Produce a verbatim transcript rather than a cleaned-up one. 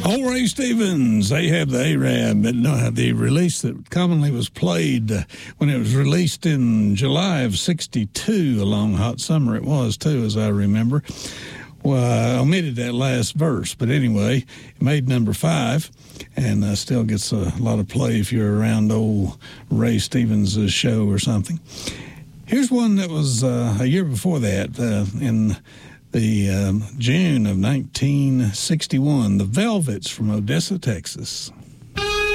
Old Ray Stevens, they have the Arab, but no, the release that commonly was played uh, when it was released in July of sixty-two, a long hot summer it was too, as I remember. Well, I omitted that last verse, but anyway, it made number five, and uh, still gets a lot of play if you're around old Ray Stevens' show or something. Here's one that was uh, a year before that, uh, in the um, June of nineteen sixty-one, the Velvets from Odessa, Texas.